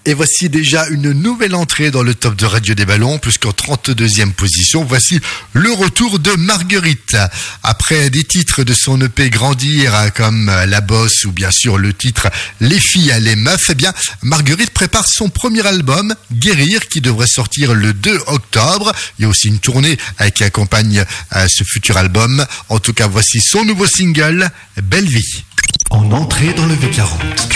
Et voici déjà une nouvelle entrée dans le top de Radio des Ballons, puisqu'en 32e position, voici le retour de Marguerite. Après des titres de son EP Grandir, comme La Bosse ou bien sûr le titre Les filles à les meufs, eh bien, Marguerite prépare son premier album, Guérir, qui devrait sortir le 2 octobre. Il y a aussi une tournée qui accompagne ce futur album. En tout cas, voici son nouveau single, Belle Vie. En entrée dans le V40.